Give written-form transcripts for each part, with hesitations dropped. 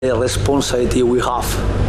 The responsibility we have,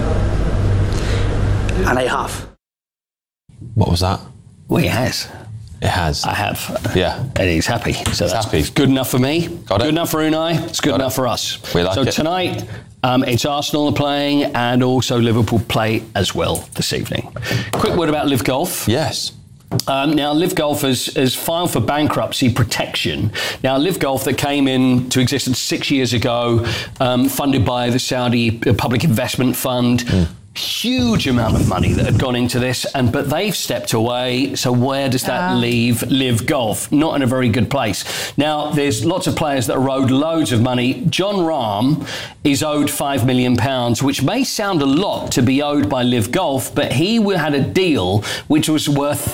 and I have. What was that? Well, he has. It has. I have. Yeah. And he's happy. So that's happy. good enough for me. Got it. Good enough for Unai. It's good Got enough it. for us. We like so it. tonight, it's Arsenal are playing and also Liverpool play as well this evening. Quick word about Live Golf. Yes. Now, Live Golf has filed for bankruptcy protection. Now, Live Golf that came into existence 6 years ago, funded by the Saudi Public Investment Fund. Huge amount of money that had gone into this, but they've stepped away. So where does that leave Live Golf? Not in a very good place. Now, there's lots of players that are owed loads of money. John Rahm is owed £5 million, which may sound a lot to be owed by Live Golf, but he had a deal which was worth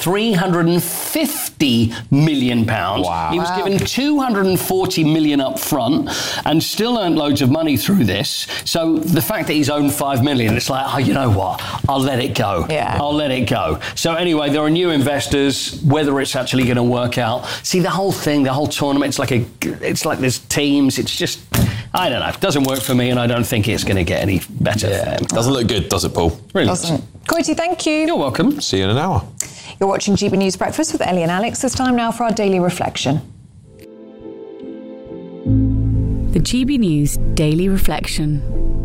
£350 million. Wow. He was given $240 million up front and still earned loads of money through this. So the fact that he's owed $5 million, it's like, oh, you know what? I'll let it go. Yeah. I'll let it go. So anyway, there are new investors. Whether it's actually going to work out. See, the whole thing, the whole tournament, it's like there's teams. It's just, I don't know. It doesn't work for me, and I don't think it's going to get any better for him. Doesn't look good, does it, Paul? Really Doesn't. Coity, thank you. You're welcome. See you in an hour. You're watching GB News Breakfast with Ellie and Alex. It's time now for our daily reflection. The GB News Daily Reflection.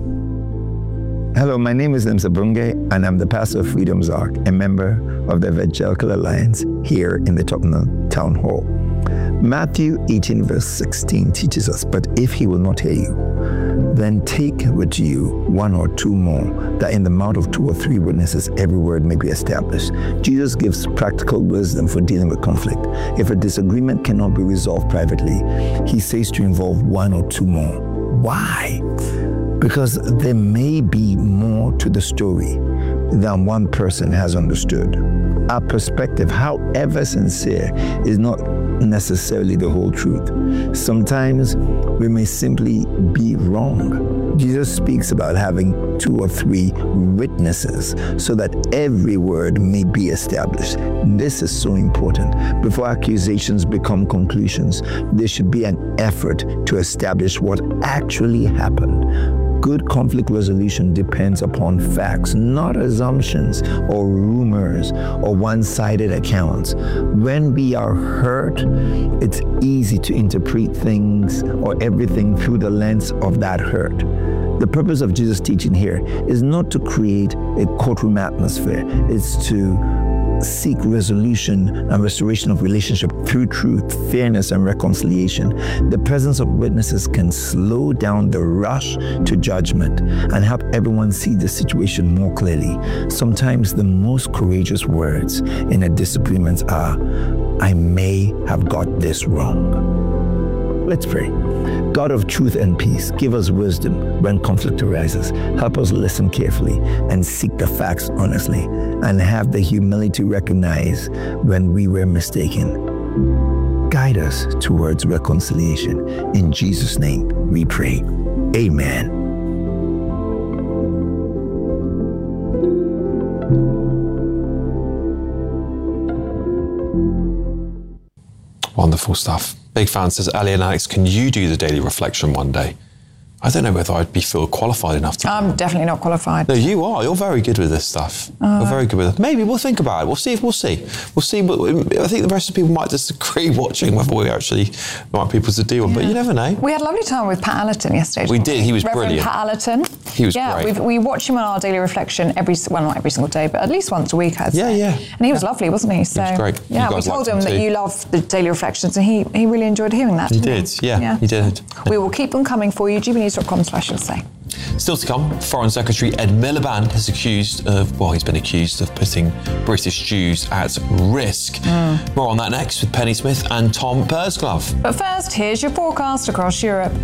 Hello, my name is Nimsa Bunge, and I'm the pastor of Freedom's Ark, a member of the Evangelical Alliance here in the Tottenham Town Hall. Matthew 18 verse 16 teaches us, but if he will not hear you, then take with you one or two more, that in the mouth of 2 or 3 witnesses every word may be established. Jesus gives practical wisdom for dealing with conflict. If a disagreement cannot be resolved privately, he says to involve 1 or 2 more. Why? Because there may be more to the story than one person has understood. Our perspective, however sincere, is not necessarily the whole truth. Sometimes we may simply be wrong. Jesus speaks about having 2 or 3 witnesses so that every word may be established. This is so important. Before accusations become conclusions, there should be an effort to establish what actually happened. Good conflict resolution depends upon facts, not assumptions or rumors or one-sided accounts. When we are hurt, it's easy to interpret things or everything through the lens of that hurt. The purpose of Jesus' teaching here is not to create a courtroom atmosphere. It's to seek resolution and restoration of relationship through truth, fairness, and reconciliation. The presence of witnesses can slow down the rush to judgment and help everyone see the situation more clearly. Sometimes the most courageous words in a disagreement are, I may have got this wrong. Let's pray. God of truth and peace, give us wisdom when conflict arises. Help us listen carefully and seek the facts honestly, and have the humility to recognize when we were mistaken. Guide us towards reconciliation. In Jesus' name we pray. Amen. Wonderful stuff. Big fan says, Ali and Alex, can you do the daily reflection one day? I don't know whether I'd feel qualified enough to. I'm definitely not qualified. No, you are. You're very good with this stuff. You're very good with it. Maybe we'll think about it. We'll see. We'll see. I think the rest of the people might disagree watching whether we actually want people to do one, but you never know. We had a lovely time with Pat Allerton yesterday. We did. He was Reverend brilliant. Pat Allerton. He was great. We watch him on our daily reflection not every single day, but at least once a week, I'd say. Yeah. And he was lovely, wasn't he? So, he was great. Yeah, You we guys told liked him him that too. you love the daily reflections, and he really enjoyed hearing that. He didn't did. Yeah, he did. We will keep them coming for you. gbnews.com/you'll-say. Still to come, Foreign Secretary Ed Miliband he's been accused of putting British Jews at risk. More on that next with Penny Smith and Tom Pursglove. But first, here's your forecast across Europe.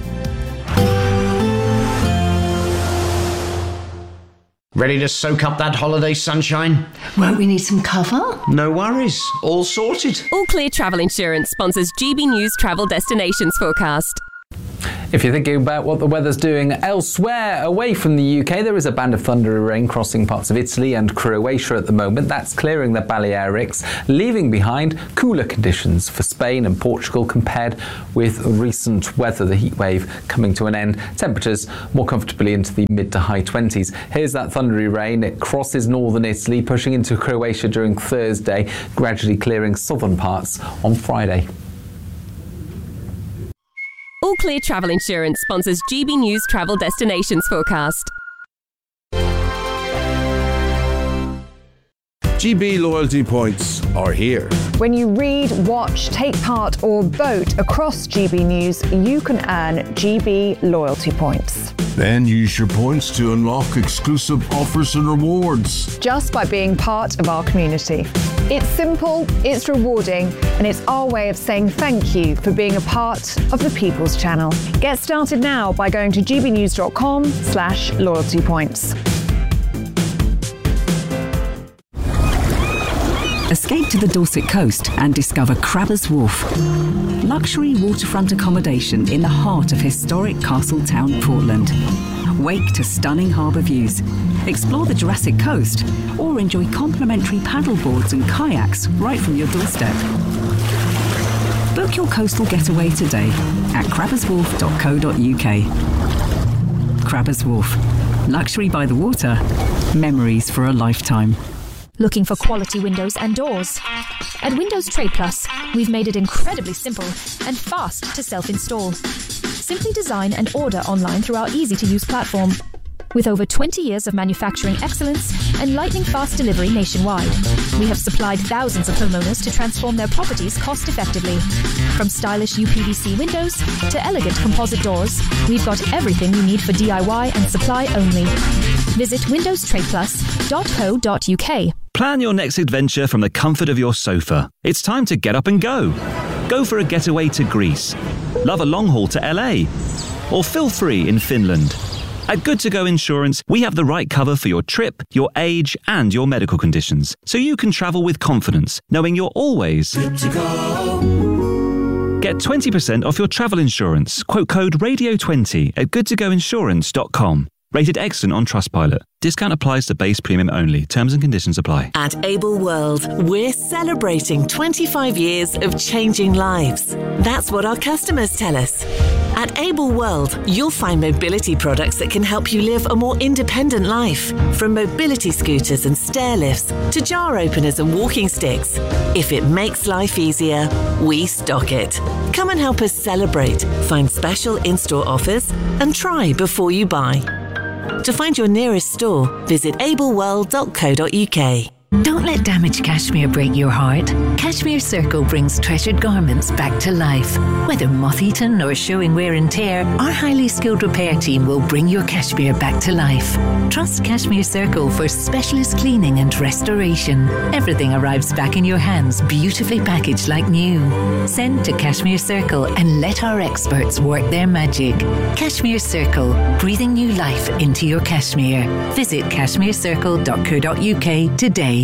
Ready to soak up that holiday sunshine? Won't we need some cover? No worries, all sorted. All Clear Travel Insurance sponsors GB News Travel Destinations Forecast. If you're thinking about what the weather's doing elsewhere away from the UK, there is a band of thundery rain crossing parts of Italy and Croatia at the moment. That's clearing the Balearics, leaving behind cooler conditions for Spain and Portugal compared with recent weather, the heat wave coming to an end. Temperatures more comfortably into the mid to high 20s. Here's that thundery rain. It crosses northern Italy, pushing into Croatia during Thursday, gradually clearing southern parts on Friday. All Clear Travel Insurance sponsors GB News Travel Destinations Forecast. GB loyalty points are here. When you read, watch, take part or vote across GB News, you can earn GB loyalty points. Then use your points to unlock exclusive offers and rewards. Just by being part of our community. It's simple, it's rewarding, and it's our way of saying thank you for being a part of the People's Channel. Get started now by going to gbnews.com/loyalty points. Escape to the Dorset coast and discover Crabbers Wharf. Luxury waterfront accommodation in the heart of historic Castletown, Portland. Wake to stunning harbour views. Explore the Jurassic Coast or enjoy complimentary paddleboards and kayaks right from your doorstep. Book your coastal getaway today at crabberswharf.co.uk. Crabbers Wharf. Luxury by the water. Memories for a lifetime. Looking for quality windows and doors? At Windows Trade Plus, we've made it incredibly simple and fast to self-install. Simply design and order online through our easy-to-use platform. With over 20 years of manufacturing excellence and lightning-fast delivery nationwide, we have supplied thousands of homeowners to transform their properties cost-effectively. From stylish UPVC windows to elegant composite doors, we've got everything you need for DIY and supply only. Visit windowstradeplus.co.uk. Plan your next adventure from the comfort of your sofa. It's time to get up and go. Go for a getaway to Greece. Love a long haul to LA. Or feel free in Finland. At Good To Go Insurance, we have the right cover for your trip, your age, and your medical conditions, so you can travel with confidence, knowing you're always good to go. Get 20% off your travel insurance. Quote code RADIO20 at goodtogoinsurance.com. Rated excellent on Trustpilot. Discount applies to base premium only. Terms and conditions apply. At Able World, we're celebrating 25 years of changing lives. That's what our customers tell us. At Able World, you'll find mobility products that can help you live a more independent life. From mobility scooters and stair lifts to jar openers and walking sticks. If it makes life easier, we stock it. Come and help us celebrate. Find special in-store offers and try before you buy. To find your nearest store, visit ableworld.co.uk. Don't let damaged cashmere break your heart. Cashmere Circle brings treasured garments back to life. Whether moth-eaten or showing wear and tear, our highly skilled repair team will bring your cashmere back to life. Trust Cashmere Circle for specialist cleaning and restoration. Everything arrives back in your hands, beautifully packaged like new. Send to Cashmere Circle and let our experts work their magic. Cashmere Circle, breathing new life into your cashmere. Visit cashmerecircle.co.uk today.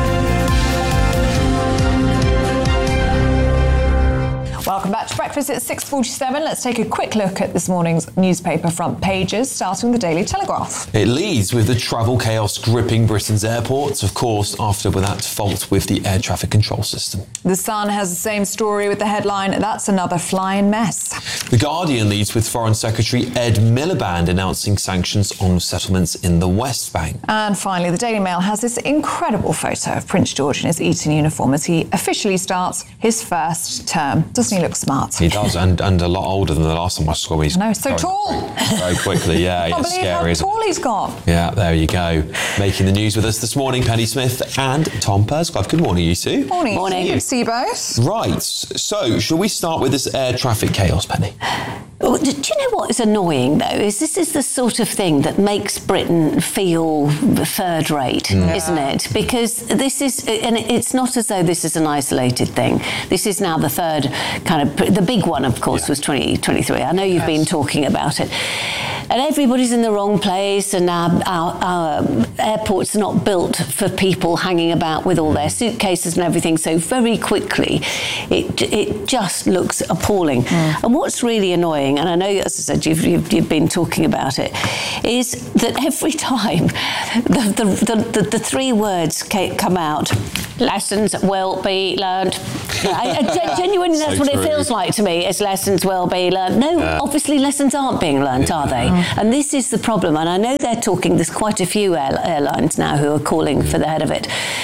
Welcome back to breakfast at 6:47. Let's take a quick look at this morning's newspaper front pages, starting with the Daily Telegraph. It leads with the travel chaos gripping Britain's airports, of course, after that fault with the air traffic control system. The Sun has the same story with the headline, "That's another flying mess." The Guardian leads with Foreign Secretary Ed Miliband announcing sanctions on settlements in the West Bank. And finally, the Daily Mail has this incredible photo of Prince George in his Eton uniform as he officially starts his first term. Doesn't he look smart? He does, and a lot older than the last time I saw him. He's so tall. Very quickly, yeah. I can't believe scary. how tall he's got. Yeah, there you go. Making the news with us this morning, Penny Smith and Tom Perscliffe. Good morning, you two. Morning. Good to see you both. Right, so shall we start with this air traffic chaos, Penny? Do you know what is annoying, though? This is the sort of thing that makes Britain feel third rate, isn't it? Because this is, and it's not as though this is an isolated thing. This is now the third kind of, the big one, of course, was 2023. I know you've been talking about it. and everybody's in the wrong place, and our airport's not built for people hanging about with all their suitcases and everything. So very quickly, it just looks appalling. And what's really annoying, and I know, as I said, you've been talking about it, is that every time the three words come out, lessons will be learned. Genuinely, that's what it feels like to me. Is lessons will be learned. No, obviously lessons aren't being learned, are they? And this is the problem. And I know they're talking, there's quite a few airlines now who are calling for the head of it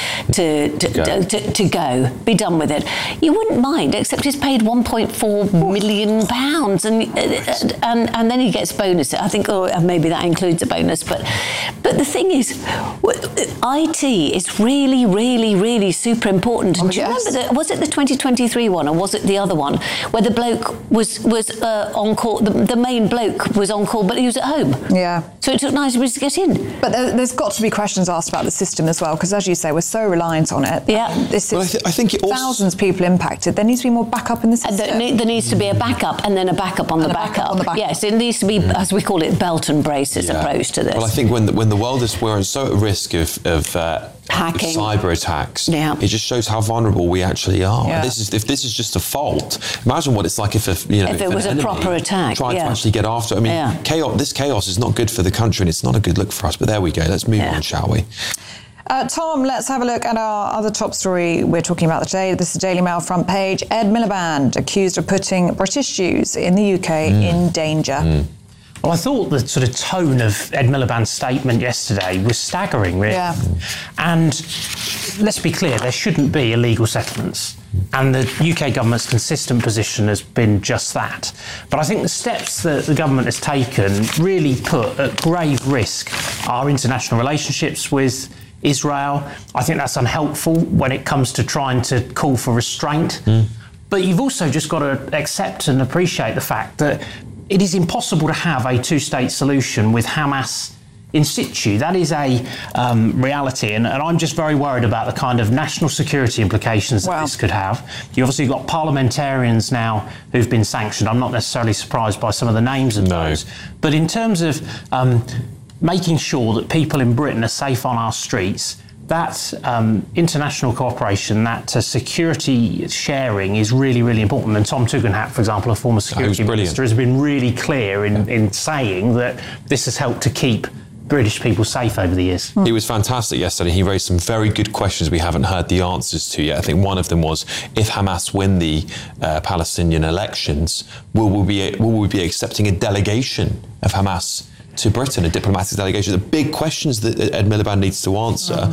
to go, be done with it. You wouldn't mind, except he's paid £1.4 million, and then he gets bonus. I think, or maybe that includes a bonus. But the thing is, IT is really, really, really super important. And do you remember, was it the 2023 one, or was it the other one, where the bloke was on call, the main bloke was on call, but he was at home? Yeah. So it took 90 minutes to get in. But there's got to be questions asked about the system as well, because as you say, we're so reliant on it. Yeah. I think it also, thousands of people impacted. There needs to be more backup in the system. There needs to be a backup, and then a backup on the backup. Yes, it needs to be, as we call it, belt and braces approach to this. Well, I think when the world is we're so at risk of hacking, cyber attacks, it just shows how vulnerable we actually are. Yeah. If this is just a fault, imagine what it's like if it was a proper attack. Tried to actually get after. I mean, this chaos is not good for the country, and it's not a good look for us. But there we go. Let's move on, shall we? Tom, let's have a look at our other top story we're talking about today. This is Daily Mail front page. Ed Miliband accused of putting British Jews in the UK in danger. Well, I thought the sort of tone of Ed Miliband's statement yesterday was staggering, really. Yeah. And let's be clear, there shouldn't be illegal settlements. And the UK government's consistent position has been just that. But I think the steps that the government has taken really put at grave risk our international relationships with Israel. I think that's unhelpful when it comes to trying to call for restraint. But you've also just got to accept and appreciate the fact that it is impossible to have a two-state solution with Hamas in situ. That is a reality, and I'm just very worried about the kind of national security implications that this could have. You obviously got parliamentarians now who've been sanctioned. I'm not necessarily surprised by some of the names of those. But in terms of making sure that people in Britain are safe on our streets, that international cooperation, that security sharing is really, really important. And Tom Tugendhat, for example, a former security minister, has been really clear in saying that this has helped to keep British people safe over the years. He was fantastic yesterday. He raised some very good questions we haven't heard the answers to yet. I think one of them was, if Hamas win the Palestinian elections, will we be accepting a delegation of Hamas to Britain, a diplomatic delegation? The big questions that Ed Miliband needs to answer.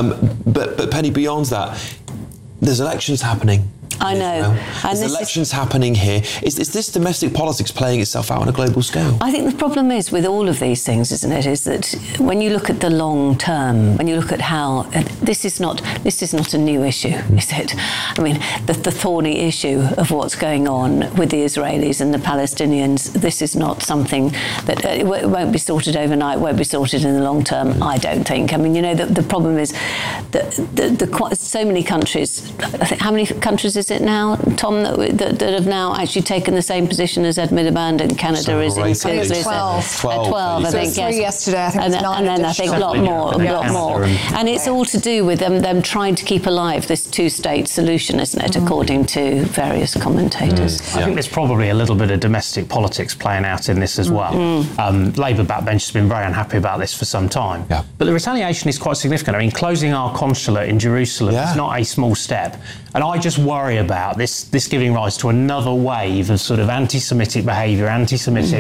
But Penny, beyond that, there's elections happening. I know. There's elections happening here. Is this domestic politics playing itself out on a global scale? I think the problem is with all of these things, isn't it, is that when you look at the long term, when you look at how this is not a new issue, is it? I mean, the thorny issue of what's going on with the Israelis and the Palestinians, this is not something that it won't be sorted overnight, won't be sorted in the long term, I don't think. I mean, you know, the problem is that so many countries, I think, how many countries is it now, Tom, that have now actually taken the same position as Ed Miliband, and Canada is included? 12. 12, I think, yes. Yesterday, I think and then I think a lot more. And it's all to do with them trying to keep alive this two-state solution, isn't it, according to various commentators. I think there's probably a little bit of domestic politics playing out in this as well. Labour backbench has been very unhappy about this for some time. But the retaliation is quite significant. I mean, closing our consulate in Jerusalem is not a small step. And I just worry about this giving rise to another wave of sort of anti-Semitic behaviour, anti-Semitic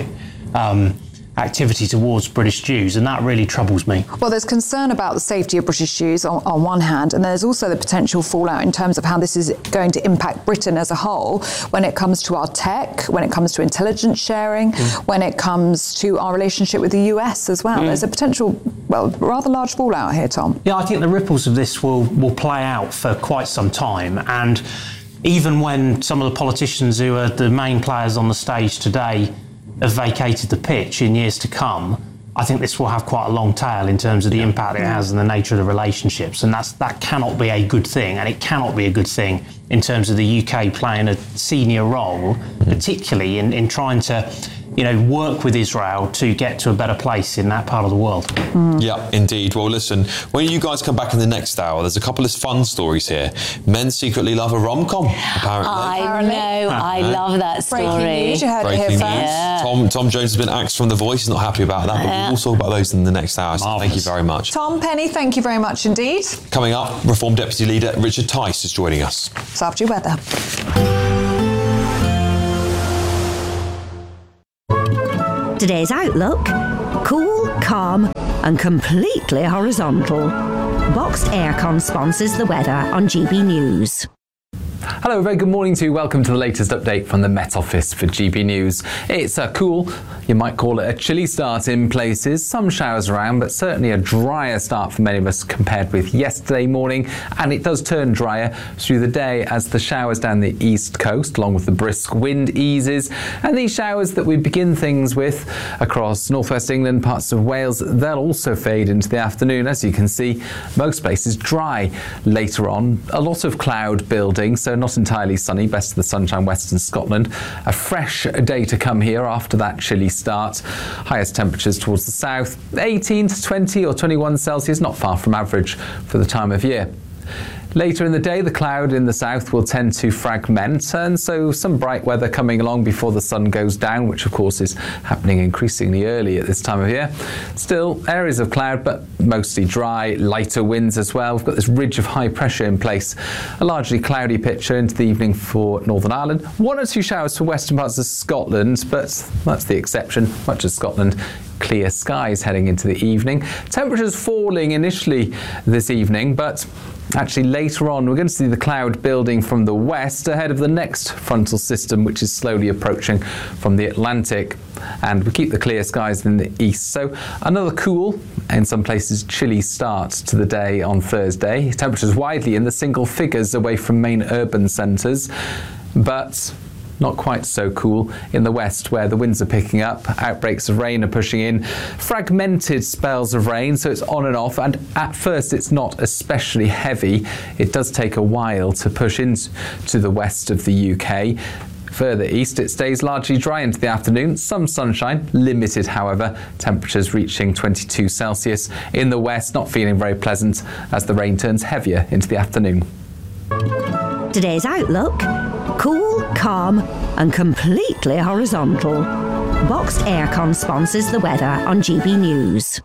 activity towards British Jews, and that really troubles me. Well, there's concern about the safety of British Jews on one hand, and there's also the potential fallout in terms of how this is going to impact Britain as a whole when it comes to our tech, when it comes to intelligence sharing, when it comes to our relationship with the US as well. There's a potential, well, rather large fallout here, Tom. Yeah, I think the ripples of this will play out for quite some time, and even when some of the politicians who are the main players on the stage today have vacated the pitch in years to come, I think this will have quite a long tail in terms of the impact it has and the nature of the relationships. And that cannot be a good thing, and it cannot be a good thing in terms of the UK playing a senior role, particularly in trying to work with Israel to get to a better place in that part of the world. Yeah, indeed. Well, listen, when you guys come back in the next hour, there's a couple of fun stories here. Men secretly love a rom-com, apparently. I know. I love that story. Breaking news. You heard it here first. Yeah. Tom Jones has been axed from The Voice. He's not happy about that, but we'll talk about those in the next hour. So thank you very much. Tom, Penny, thank you very much indeed. Coming up, Reform Deputy Leader Richard Tice is joining us. So after your weather. Today's outlook: cool, calm and completely horizontal. Boxed Aircon sponsors the weather on GB News. Hello, very good morning to you. Welcome to the latest update from the Met Office for GB News. It's a cool, you might call it a chilly start in places. Some showers around, but certainly a drier start for many of us compared with yesterday morning. And it does turn drier through the day as the showers down the east coast, along with the brisk wind, eases. And these showers that we begin things with across northwest England, parts of Wales, they'll also fade into the afternoon. As you can see, most places dry later on. A lot of cloud building, so not entirely sunny, best of the sunshine western Scotland. A fresh day to come here after that chilly start. Highest temperatures towards the south, 18 to 20 or 21 Celsius, not far from average for the time of year. Later in the day, the cloud in the south will tend to fragment, and so some bright weather coming along before the sun goes down, which of course is happening increasingly early at this time of year. Still, areas of cloud, but mostly dry, lighter winds as well. We've got this ridge of high pressure in place. A largely cloudy picture into the evening for Northern Ireland. 1 or 2 showers for western parts of Scotland, but that's the exception. Much of Scotland, clear skies heading into the evening. Temperatures falling initially this evening, but actually later on we're going to see the cloud building from the west ahead of the next frontal system, which is slowly approaching from the Atlantic, and we keep the clear skies in the east. So another cool, in some places chilly start to the day on Thursday. Temperatures widely in the single figures away from main urban centres, but not quite so cool in the west, where the winds are picking up, outbreaks of rain are pushing in, fragmented spells of rain, so it's on and off, and at first it's not especially heavy. It does take a while to push into the west of the UK. Further east, it stays largely dry into the afternoon. Some sunshine, limited however, temperatures reaching 22 Celsius. In the west, not feeling very pleasant as the rain turns heavier into the afternoon. Today's outlook: cool, calm and completely horizontal. Boxed Aircon sponsors the weather on GB News.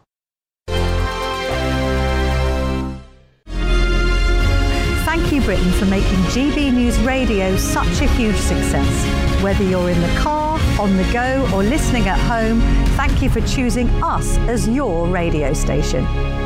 Thank you, Britain, for making GB News Radio such a huge success. Whether you're in the car, on the go or listening at home, thank you for choosing us as your radio station.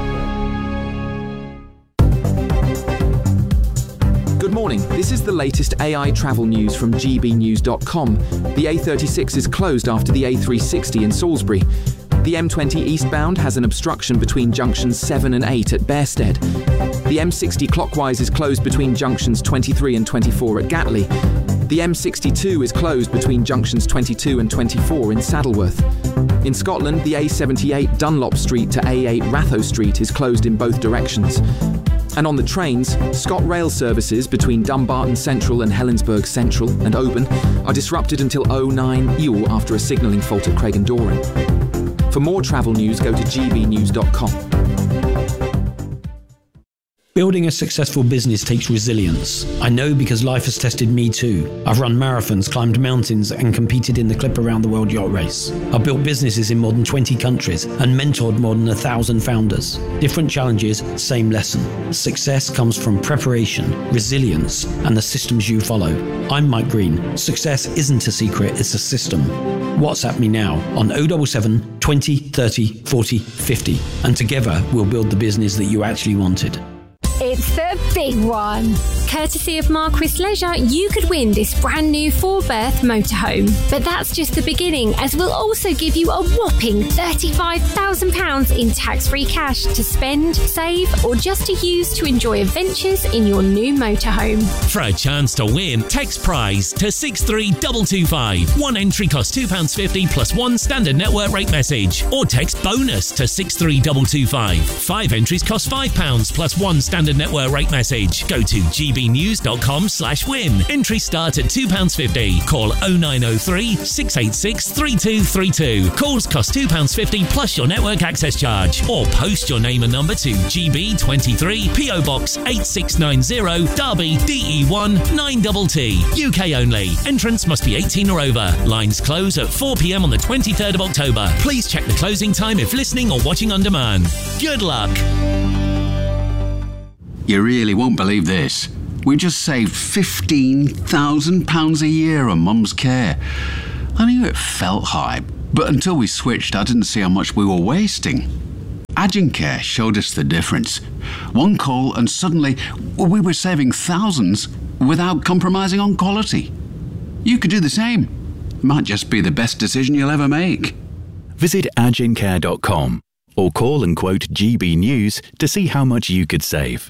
Good morning. This is the latest AI travel news from gbnews.com. The A36 is closed after the A360 in Salisbury. The M20 eastbound has an obstruction between junctions 7 and 8 at Bearsted. The M60 clockwise is closed between junctions 23 and 24 at Gatley. The M62 is closed between junctions 22 and 24 in Saddleworth. In Scotland, the A78 Dunlop Street to A8 Ratho Street is closed in both directions. And on the trains, ScotRail services between Dumbarton Central and Helensburgh Central and Oban are disrupted until 09 Ewell after a signalling fault at Craigendoran. For more travel news, go to gbnews.com. Building a successful business takes resilience. I know because life has tested me too. I've run marathons, climbed mountains, and competed in the Clip Around the World Yacht Race. I've built businesses in more than 20 countries and mentored more than 1,000 founders. Different challenges, same lesson. Success comes from preparation, resilience, and the systems you follow. I'm Mike Green. Success isn't a secret, it's a system. WhatsApp me now on 077 20 30 40 50, and together we'll build the business that you actually wanted. It's the big one. Courtesy of Marquis Leisure, you could win this brand new 4-berth motorhome. But that's just the beginning, as we'll also give you a whopping £35,000 in tax-free cash to spend, save, or just to use to enjoy adventures in your new motorhome. For a chance to win, text prize to 63225. One entry costs £2.50 plus one standard network rate message. Or text bonus to 63225. 5 entries cost £5 plus one standard network rate message. Go to GB gbnews.com/win. Entries start at £2.50. Call 0903 686 3232. Calls cost £2.50 plus your network access charge. Or post your name and number to GB23 PO Box 8690 Derby DE1 9TT. UK only. Entrance must be 18 or over. Lines close at 4 p.m. on the 23rd of October. Please check the closing time if listening or watching on demand. Good luck. You really won't believe this. We just saved £15,000 a year on Mum's care. I knew it felt high, but until we switched, I didn't see how much we were wasting. Agencare showed us the difference. One call and suddenly we were saving thousands without compromising on quality. You could do the same. Might just be the best decision you'll ever make. Visit agencare.com or call and quote GB News to see how much you could save.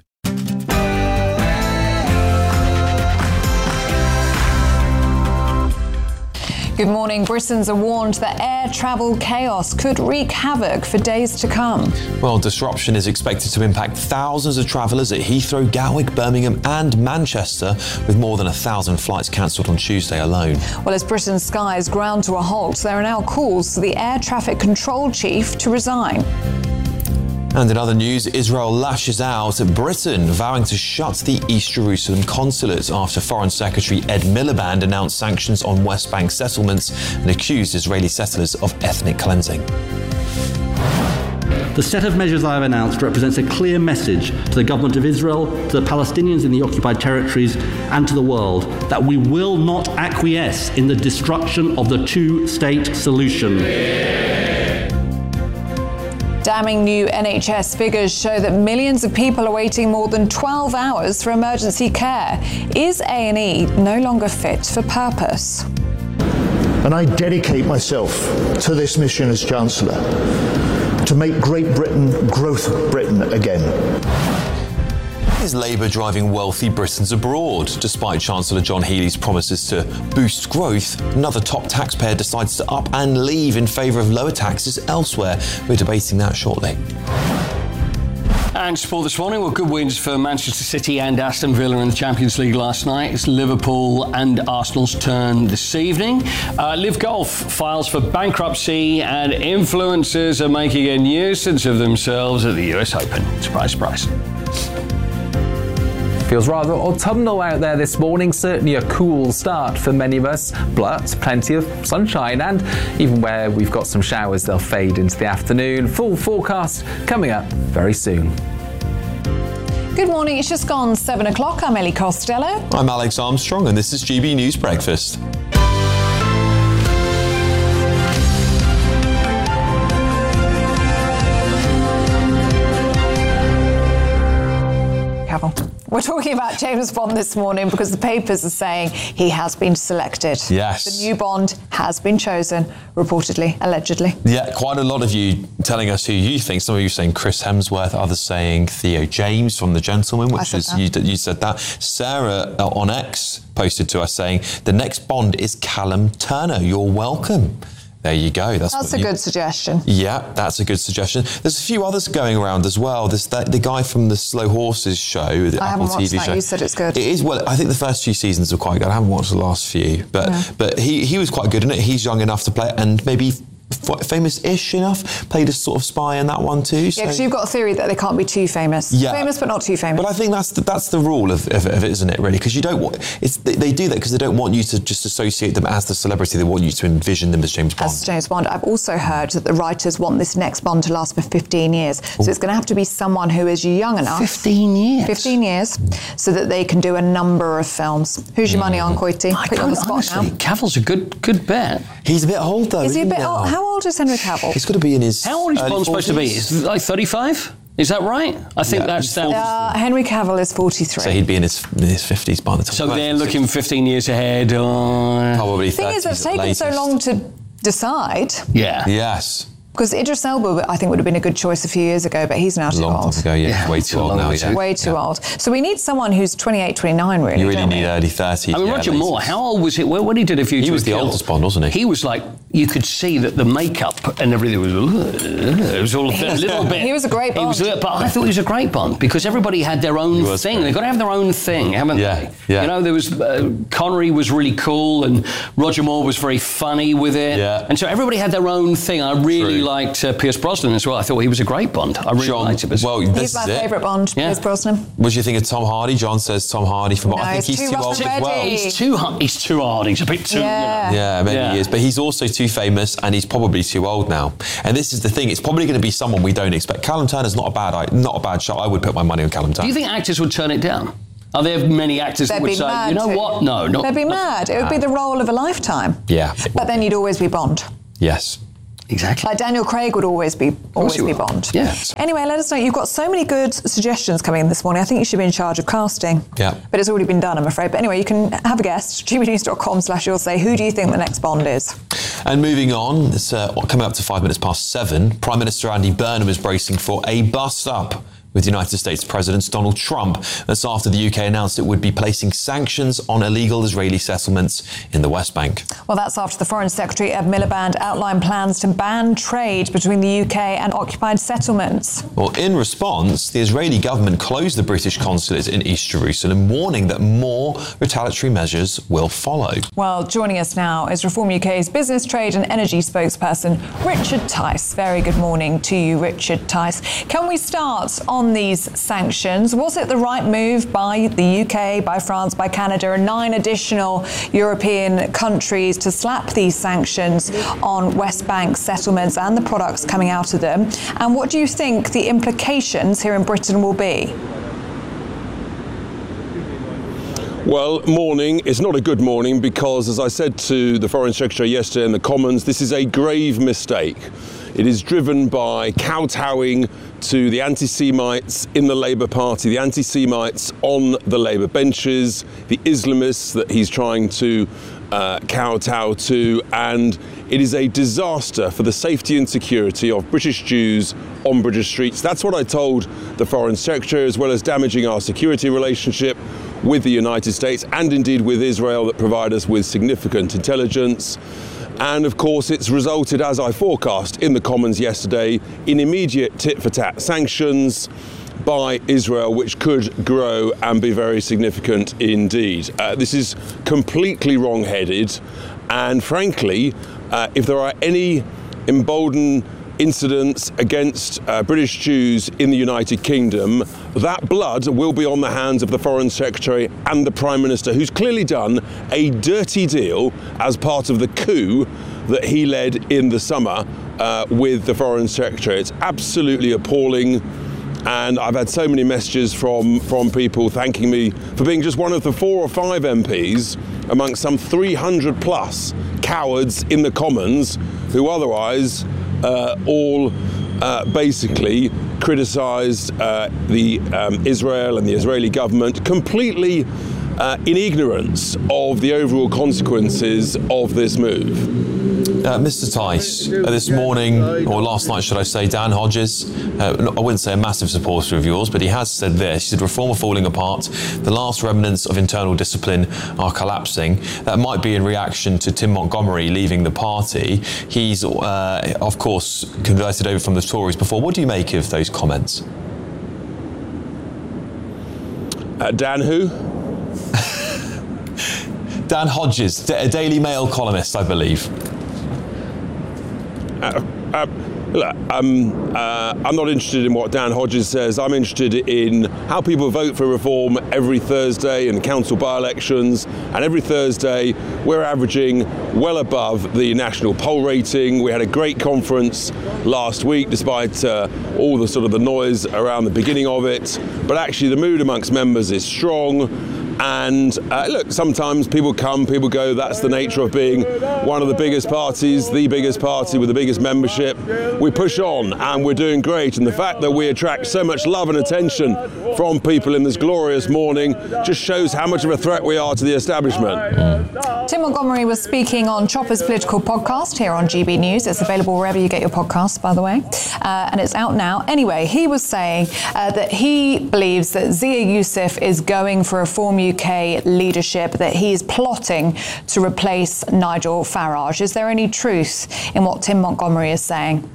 Good morning. Britons are warned that air travel chaos could wreak havoc for days to come. Well, disruption is expected to impact thousands of travellers at Heathrow, Gatwick, Birmingham and Manchester, with more than 1,000 flights cancelled on Tuesday alone. Well, as Britain's skies ground to a halt, there are now calls for the air traffic control chief to resign. And in other news, Israel lashes out at Britain, vowing to shut the East Jerusalem consulate after Foreign Secretary Ed Miliband announced sanctions on West Bank settlements and accused Israeli settlers of ethnic cleansing. The set of measures I have announced represents a clear message to the government of Israel, to the Palestinians in the occupied territories, and to the world that we will not acquiesce in the destruction of the two-state solution. Damning new NHS figures show that millions of people are waiting more than 12 hours for emergency care. Is A&E no longer fit for purpose? And I dedicate myself to this mission as Chancellor, to make Great Britain growth Britain again. Is Labour driving wealthy Britons abroad? Despite Chancellor John Healey's promises to boost growth, another top taxpayer decides to up and leave in favour of lower taxes elsewhere. We're debating that shortly. And sport this morning, well, good wins for Manchester City and Aston Villa in the Champions League last night. It's Liverpool and Arsenal's turn this evening. Liv Golf files for bankruptcy and influencers are making a nuisance of themselves at the US Open. Surprise, surprise. Feels rather autumnal out there this morning, certainly a cool start for many of us, but plenty of sunshine, and even where we've got some showers, they'll fade into the afternoon. Full forecast coming up very soon. Good morning, it's just gone 7 o'clock. I'm Ellie Costello. I'm Alex Armstrong and this is GB News Breakfast. We're talking about James Bond this morning because the papers are saying he has been selected. Yes. The new Bond has been chosen, reportedly, allegedly. Yeah, quite a lot of you telling us who you think. Some of you saying Chris Hemsworth, others saying Theo James from The Gentleman, which is, you said that. Sarah on X posted to us saying, the next Bond is Callum Turner. You're welcome. There you go. That's a good suggestion. Yeah, that's a good suggestion. There's a few others going around as well. There's the guy from the Slow Horses show, the Apple TV show. You said it's good. It is. Well, I think the first few seasons were quite good. I haven't watched the last few, but he was quite good in it. He's young enough to play it, and maybe famous-ish enough. Played a sort of spy in that one too. Yeah, because you've got a theory that they can't be too famous. Yeah. Famous but not too famous. But I think that's the rule of it, isn't it? Really, because you don't want they do that because they don't want you to just associate them as the celebrity. They want you to envision them as James Bond. As James Bond. I've also heard that the writers want this next Bond to last for 15 years. So it's going to have to be someone who is young enough. 15 years. 15 years, so that they can do a number of films. Who's your money on, Coity? Put you on the spot honestly, now. Cavill's a good bet. He's a bit old though. Is he a bit old? How old is Henry Cavill? He's got to be in his. How old is Bond supposed to be? Is it like 35? Is that right? I think that's that. Henry Cavill is 43. So he'd be in his 50s by the time. So they're looking 15 years ahead. Probably. The thing is, it's taken so long to decide. Yeah. Yes. Because Idris Elba, I think, would have been a good choice a few years ago, but he's now too old. Long time ago, yeah. Way too old now, yeah. Way too old. So we need someone who's 28, 29, really. You really need early 30s. I mean, Roger Moore, how old was he? What he did A View to a Kill? He was the oldest Bond, wasn't he? He was like, you could see that the makeup and everything was all a little bit. He was a great Bond. But I thought he was a great Bond because everybody had their own thing. They've got to have their own thing, haven't they? Yeah. You know, there was Connery was really cool and Roger Moore was very funny with it. Yeah. And so everybody had their own thing. I really liked Pierce Brosnan as well. I thought he was a great Bond. I really liked it. Well, he's my favourite Bond, Pierce Brosnan. What do you think of Tom Hardy? John says Tom Hardy from No, I think he's too old as well. He's too hard. He's He's a bit too. Yeah, maybe he is, but he's also too famous and he's probably too old now. And this is the thing; it's probably going to be someone we don't expect. Callum Turner's not a bad shot. I would put my money on Callum Turner. Do you think actors would turn it down? Are there many actors that would say, you know what? No, not. They'd be mad. It would be the role of a lifetime. Yeah. But then you'd always be Bond. Yes. Exactly. Like Daniel Craig would always be Bond. Yeah. Anyway, let us know. You've got so many good suggestions coming in this morning. I think you should be in charge of casting. Yeah. But it's already been done, I'm afraid. But anyway, you can have a guess. gbnews.com/you'll say, who do you think the next Bond is? And moving on, it's coming up to 7:05. Prime Minister Andy Burnham is bracing for a bust-up with United States President Donald Trump. That's after the UK announced it would be placing sanctions on illegal Israeli settlements in the West Bank. Well, that's after the Foreign Secretary Ed Miliband outlined plans to ban trade between the UK and occupied settlements. Well, in response, the Israeli government closed the British consulate in East Jerusalem, warning that more retaliatory measures will follow. Well, joining us now is Reform UK's business, trade and energy spokesperson, Richard Tice. Very good morning to you, Richard Tice. Can we start on these sanctions? Was it the right move by the UK, by France, by Canada and 9 additional European countries to slap these sanctions on West Bank settlements and the products coming out of them? And what do you think the implications here in Britain will be? Well, morning. It's not a good morning because, as I said to the Foreign Secretary yesterday in the Commons, this is a grave mistake. It is driven by kowtowing to the anti-Semites in the Labour Party, the anti-Semites on the Labour benches, the Islamists that he's trying to kowtow to, and it is a disaster for the safety and security of British Jews on British streets. That's what I told the Foreign Secretary, as well as damaging our security relationship with the United States and indeed with Israel that provide us with significant intelligence. And of course, it's resulted, as I forecast in the Commons yesterday, in immediate tit-for-tat sanctions by Israel, which could grow and be very significant indeed. This is completely wrong-headed, and frankly, if there are any emboldened incidents against British Jews in the United Kingdom, that blood will be on the hands of the Foreign Secretary and the Prime Minister, who's clearly done a dirty deal as part of the coup that he led in the summer with the Foreign Secretary. It's absolutely appalling. And I've had so many messages from people thanking me for being just one of the 4 or 5 MPs amongst some 300 plus cowards in the Commons who otherwise all basically criticised Israel and the Israeli government completely in ignorance of the overall consequences of this move. Mr. Tice, this morning, or last night should I say, Dan Hodges, I wouldn't say a massive supporter of yours, but he has said this. He said, reform are falling apart. The last remnants of internal discipline are collapsing. That might be in reaction to Tim Montgomery leaving the party. He's, of course, converted over from the Tories before. What do you make of those comments? Dan who? Dan Hodges, a Daily Mail columnist, I believe. I'm not interested in what Dan Hodges says. I'm interested in how people vote for reform every Thursday in council by-elections. And every Thursday, we're averaging well above the national poll rating. We had a great conference last week, despite all the sort of the noise around the beginning of it. But actually, the mood amongst members is strong. And look, sometimes people come, people go. That's the nature of being one of the biggest parties, the biggest party with the biggest membership. We push on and we're doing great. And the fact that we attract so much love and attention from people in this glorious morning just shows how much of a threat we are to the establishment. Tim Montgomery was speaking on Chopper's political podcast here on GB News. It's available wherever you get your podcasts, by the way, and it's out now. Anyway, he was saying that he believes that Zia Youssef is going for Reform UK leadership that he is plotting to replace Nigel Farage. Is there any truth in what Tim Montgomery is saying?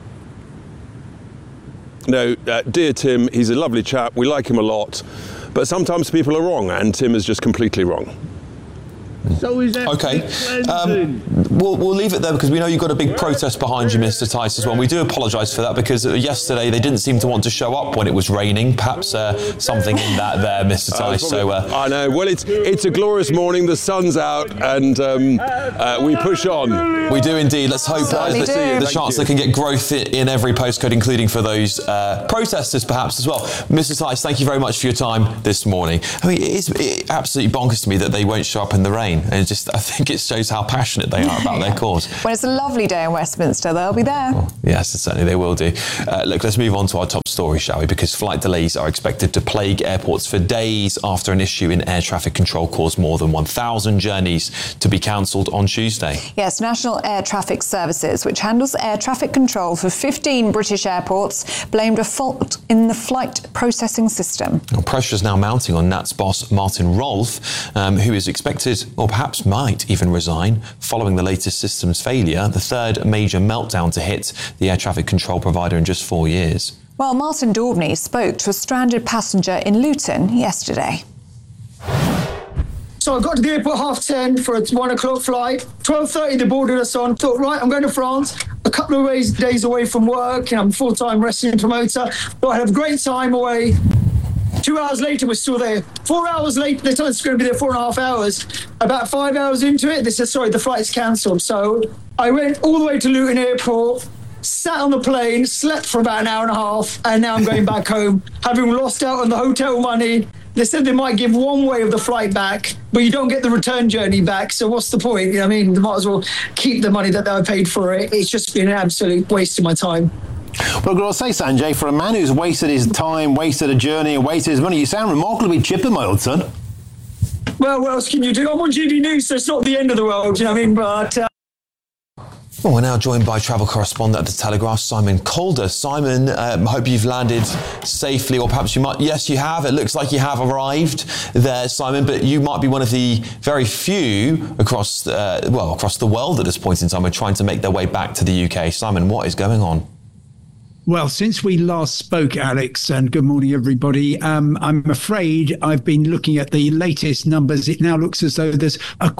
No, dear Tim, he's a lovely chap. We like him a lot. But sometimes people are wrong, and Tim is just completely wrong. So is that okay. We'll leave it there because we know you've got a big protest behind you, Mr. Tice, as well. We do apologise for that because yesterday they didn't seem to want to show up when it was raining. Perhaps something in that there, Mr. Tice. I know. Well, it's a glorious morning. The sun's out, and we push on. We do indeed. Let's hope the Chancellor can get growth in every postcode, including for those protesters, perhaps as well. Mr. Tice, thank you very much for your time this morning. I mean, it's absolutely bonkers to me that they won't show up in the rain. And I think it shows how passionate they are about their cause. When it's a lovely day in Westminster, they'll be there. Well, yes, certainly they will do. Look, let's move on to our top story, shall we? Because flight delays are expected to plague airports for days after an issue in air traffic control caused more than 1,000 journeys to be cancelled on Tuesday. Yes, National Air Traffic Services, which handles air traffic control for 15 British airports, blamed a fault in the flight processing system. Well, pressure is now mounting on NATS boss Martin Rolfe, who is expected, or perhaps might even resign, following the latest system's failure, the third major meltdown to hit the air traffic control provider in just 4 years. Well, Martin Daubney spoke to a stranded passenger in Luton yesterday. So I got to the airport 10:30 for a 1 o'clock flight. 12:30 they boarded us on. Thought, right, I'm going to France. A couple of days away from work. I'm a full-time wrestling promoter. Thought I'd have a great time away. 2 hours later, we're still there. 4 hours later, they told us it's going to be there 4.5 hours. About 5 hours into it, they said, sorry, the flight's cancelled. So I went all the way to Luton Airport, sat on the plane, slept for about an hour and a half, and now I'm going back home, having lost out on the hotel money. They said they might give one way of the flight back, but you don't get the return journey back. So what's the point? I mean, they might as well keep the money that I paid for it. It's just been an absolute waste of my time. Well, I've got to say, Sanjay, for a man who's wasted his time, wasted a journey, and wasted his money, you sound remarkably chipper, my old son. Well, what else can you do? I'm on GB News, so it's not the end of the world, you know what I mean? But... Well, we're now joined by travel correspondent at The Telegraph, Simon Calder. Simon, I hope you've landed safely, or perhaps you might. Yes, you have. It looks like you have arrived there, Simon, but you might be one of the very few across the world at this point in time who are trying to make their way back to the UK. Simon, what is going on? Well, since we last spoke, Alex, and good morning, everybody, I'm afraid I've been looking at the latest numbers. It now looks as though there's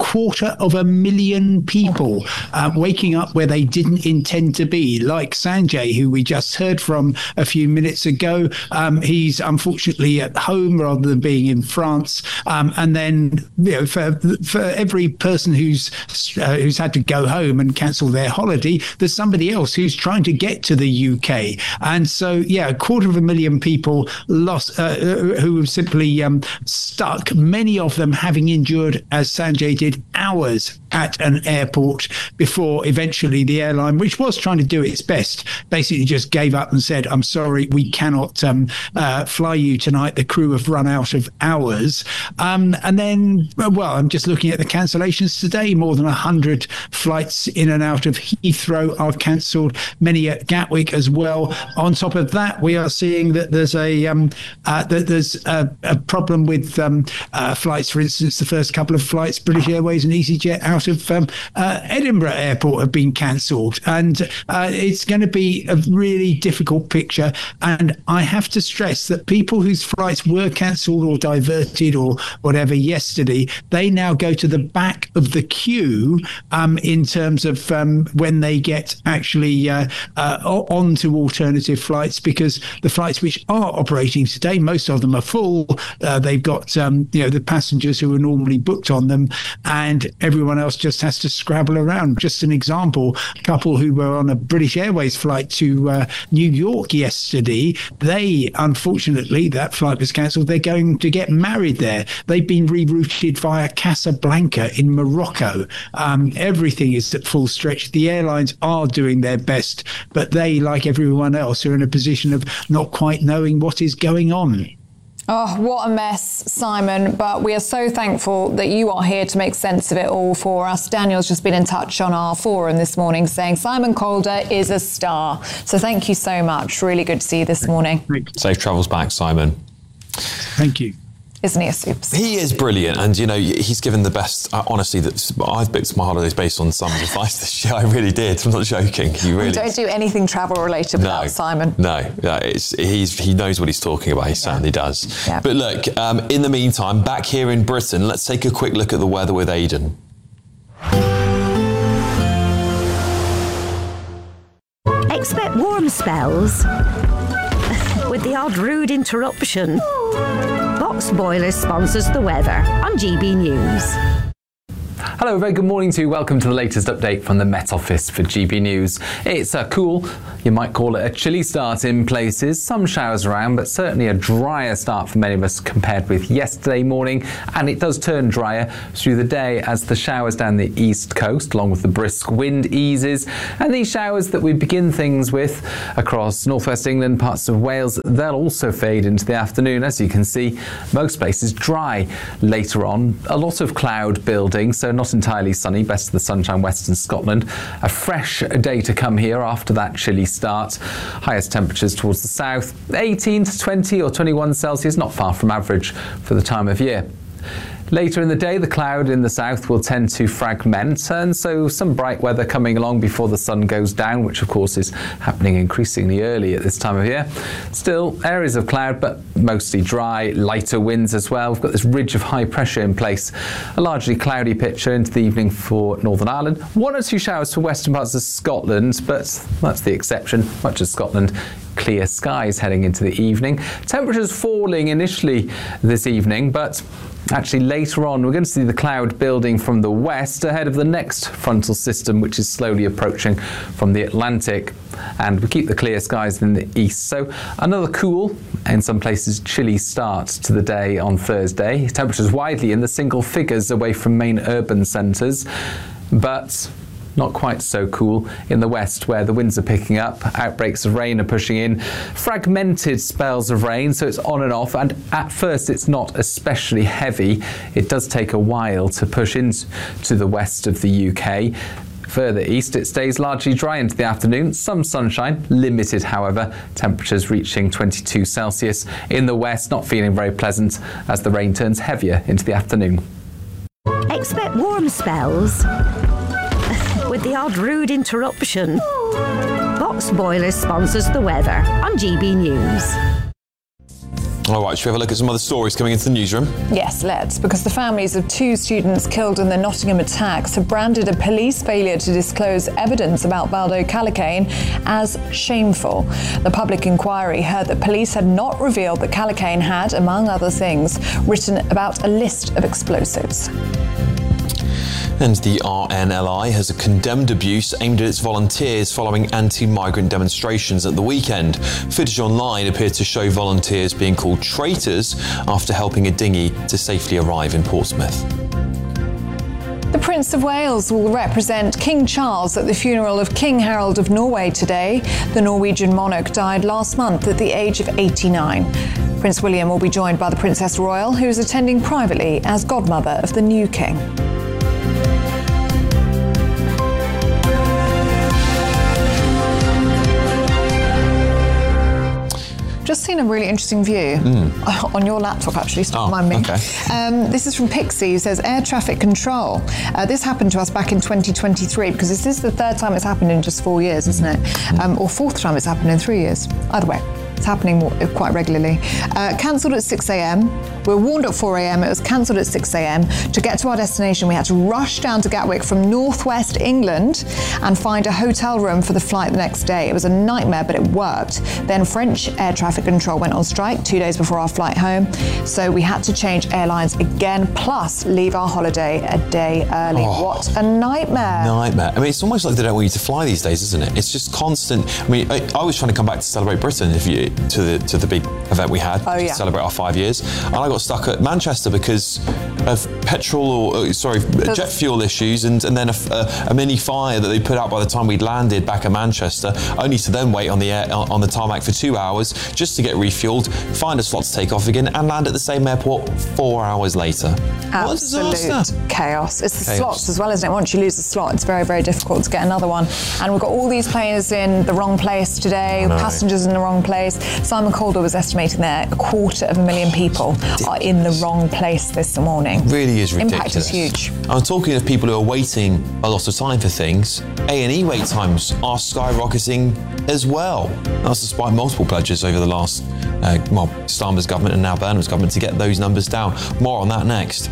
250,000 people waking up where they didn't intend to be, like Sanjay, who we just heard from a few minutes ago. He's unfortunately at home rather than being in France. And then, for every person who's had to go home and cancel their holiday, there's somebody else who's trying to get to the UK. And so, 250,000 people lost, who were simply stuck, many of them having endured, as Sanjay did, hours at an airport before eventually the airline, which was trying to do its best, basically just gave up and said, I'm sorry, we cannot fly you tonight. The crew have run out of hours. And then, I'm just looking at the cancellations today. More than 100 flights in and out of Heathrow are cancelled, many at Gatwick as well. On top of that, we are seeing that there's a problem with flights. For instance, the first couple of flights, British Airways and EasyJet out of Edinburgh Airport have been cancelled, and it's going to be a really difficult picture. And I have to stress that people whose flights were cancelled or diverted or whatever yesterday, they now go to the back of the queue in terms of when they get actually onto alternative flights, because the flights which are operating today, most of them are full. They've got the passengers who are normally booked on them, and everyone else just has to scrabble around. Just an example, a couple who were on a British Airways flight to New York yesterday, they, unfortunately, that flight was cancelled. They're going to get married there. They've been rerouted via Casablanca in Morocco. Everything is at full stretch. The airlines are doing their best, but they, like everyone else, are in a position of not quite knowing what is going on. Oh, what a mess, Simon. But we are so thankful that you are here to make sense of it all for us. Daniel's just been in touch on our forum this morning saying Simon Calder is a star. So thank you so much. Really good to see you this morning. Safe travels back, Simon. Thank you. Isn't he a superstar? He is brilliant, and he's given the best. Honestly, I've booked my holidays based on Simon's advice this year. I really did. I'm not joking. We don't do anything travel related without Simon. No, he knows what he's talking about. He certainly does. Yeah. But look, in the meantime, back here in Britain, let's take a quick look at the weather with Aidan. Expect warm spells with the odd rude interruption. Box Boilers sponsors the weather on GB News. Hello, very good morning to you. Welcome to the latest update from the Met Office for GB News. It's a cool, you might call it a chilly start in places. Some showers around, but certainly a drier start for many of us compared with yesterday morning. And it does turn drier through the day as the showers down the east coast, along with the brisk wind, eases. And these showers that we begin things with across northwest England, parts of Wales, they'll also fade into the afternoon. As you can see, most places dry later on. A lot of cloud building, so not entirely sunny, best of the sunshine western Scotland. A fresh day to come here after that chilly start. Highest temperatures towards the south, 18 to 20 or 21 Celsius, not far from average for the time of year. Later in the day, the cloud in the south will tend to fragment, and so some bright weather coming along before the sun goes down, which of course is happening increasingly early at this time of year. Still, areas of cloud, but mostly dry, lighter winds as well. We've got this ridge of high pressure in place. A largely cloudy picture into the evening for Northern Ireland. 1 or 2 showers for western parts of Scotland, but that's the exception. Much of Scotland, clear skies heading into the evening. Temperatures falling initially this evening, but actually later on we're going to see the cloud building from the west ahead of the next frontal system, which is slowly approaching from the Atlantic, and we keep the clear skies in the east. So another cool, in some places chilly start to the day on Thursday. Temperatures widely in the single figures away from main urban centres, but not quite so cool in the west, where the winds are picking up, outbreaks of rain are pushing in, fragmented spells of rain, so it's on and off, and at first it's not especially heavy. It does take a while to push into the west of the UK. Further east, it stays largely dry into the afternoon. Some sunshine, limited however, temperatures reaching 22 Celsius. In the west, not feeling very pleasant as the rain turns heavier into the afternoon. Expect warm spells with the odd rude interruption. Box Boilers sponsors the weather on GB News. All right, should we have a look at some other stories coming into the newsroom? Yes, let's, because the families of 2 students killed in the Nottingham attacks have branded a police failure to disclose evidence about Baldo Callicane as shameful. The public inquiry heard that police had not revealed that Callicane had, among other things, written about a list of explosives. And the RNLI has condemned abuse aimed at its volunteers following anti-migrant demonstrations at the weekend. Footage online appeared to show volunteers being called traitors after helping a dinghy to safely arrive in Portsmouth. The Prince of Wales will represent King Charles at the funeral of King Harold of Norway today. The Norwegian monarch died last month at the age of 89. Prince William will be joined by the Princess Royal, who is attending privately as godmother of the new king. Just seen a really interesting view on your laptop, actually, don't mind me. Okay. This is from Pixie, who says air traffic control. This happened to us back in 2023, because this is the 3rd time it's happened in just 4 years, isn't it? Or 4th time it's happened in 3 years. Either way, it's happening quite regularly. Cancelled at 6 a.m. We were warned at 4 a.m. It was cancelled at 6 a.m. To get to our destination, we had to rush down to Gatwick from northwest England and find a hotel room for the flight the next day. It was a nightmare, but it worked. Then French air traffic control went on strike 2 days before our flight home. So we had to change airlines again, plus leave our holiday a day early. What a nightmare. Nightmare. I mean, it's almost like they don't want you to fly these days, isn't it? It's just constant. I mean, I was trying to come back to Celebrate Britain to the big event we had to celebrate our 5 years. And I got stuck at Manchester because of jet fuel issues and then a mini fire that they put out by the time we'd landed back at Manchester, only to then wait on the tarmac for 2 hours just to get refueled, find a slot to take off again and land at the same airport 4 hours later. Absolute chaos. It's the slots as well, isn't it? Once you lose the slot, it's very, very difficult to get another one. And we've got all these planes in the wrong place today, passengers in the wrong place. this. Simon Calder was estimating that 250,000 people are in the wrong place this morning. Really is ridiculous. Impact is huge. I'm talking of people who are waiting a lot of time for things. A&E wait times are skyrocketing as well. That's despite multiple pledges over the last, Starmer's government and now Burnham's government to get those numbers down. More on that next.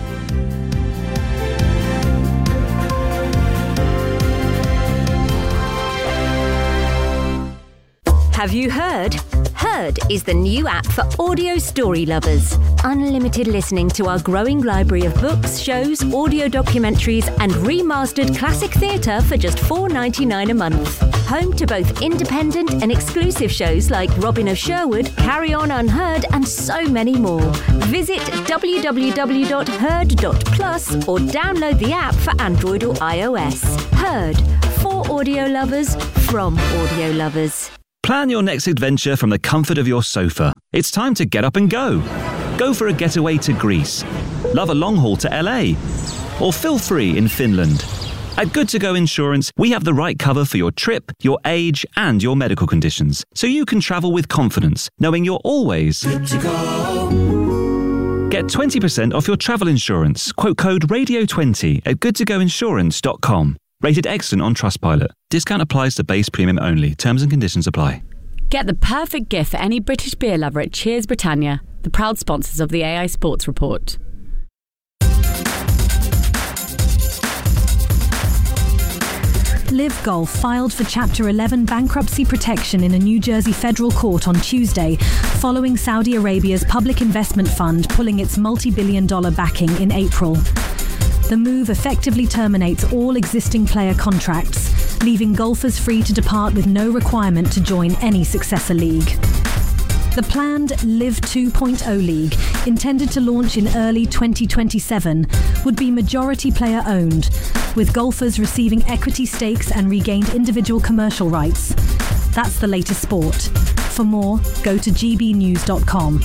Have you heard? Heard is the new app for audio story lovers. Unlimited listening to our growing library of books, shows, audio documentaries, and remastered classic theatre for just $4.99 a month. Home to both independent and exclusive shows like Robin of Sherwood, Carry On Unheard, and so many more. Visit www.heard.plus or download the app for Android or iOS. Heard, for audio lovers, from audio lovers. Plan your next adventure from the comfort of your sofa. It's time to get up and go. Go for a getaway to Greece. Love a long haul to LA. Or feel free in Finland. At Good To Go Insurance, we have the right cover for your trip, your age, and your medical conditions, so you can travel with confidence, knowing you're always good to go. Get 20% off your travel insurance. Quote code RADIO20 at goodtogoinsurance.com. Rated excellent on Trustpilot. Discount applies to base premium only. Terms and conditions apply. Get the perfect gift for any British beer lover at Cheers Britannia, the proud sponsors of the AI Sports Report. Live Golf filed for Chapter 11 bankruptcy protection in a New Jersey federal court on Tuesday, following Saudi Arabia's public investment fund pulling its multi-billion-dollar backing in April. The move effectively terminates all existing player contracts, leaving golfers free to depart with no requirement to join any successor league. The planned Live 2.0 League, intended to launch in early 2027, would be majority player owned, with golfers receiving equity stakes and regained individual commercial rights. That's the latest sport. For more, go to gbnews.com.